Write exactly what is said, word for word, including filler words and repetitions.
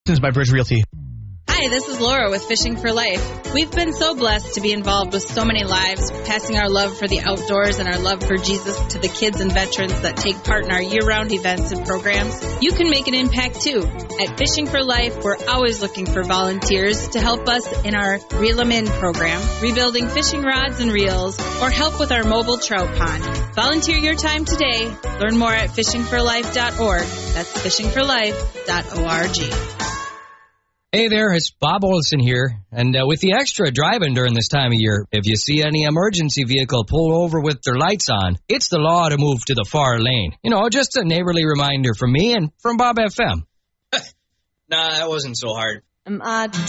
By Bridge Realty. Hi, this is Laura with Fishing for Life. We've been so blessed to be involved with so many lives, passing our love for the outdoors and our love for Jesus to the kids and veterans that take part in our year-round events and programs. You can make an impact too. At Fishing for Life, we're always looking for volunteers to help us in our Reel 'em In program, rebuilding fishing rods and reels, or help with our mobile trout pond. Volunteer your time today. Learn more at fishing for life dot org. That's fishing for life dot org. Hey there, it's Bob Olson here, and uh, with the extra driving during this time of year, if you see any emergency vehicle pull over with their lights on, it's the law to move to the far lane. You know, just a neighborly reminder from me and from Bob F M. Nah, that wasn't so hard. Am I